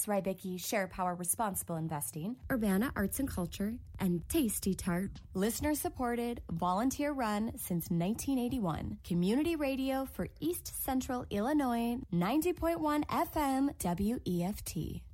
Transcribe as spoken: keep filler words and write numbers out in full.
Rybicki Share Power Responsible Investing, Urbana Arts and Culture, and Tasty Tart. Listener supported, volunteer run since nineteen eighty-one. Community radio for East Central Illinois, ninety point one F M W E F T.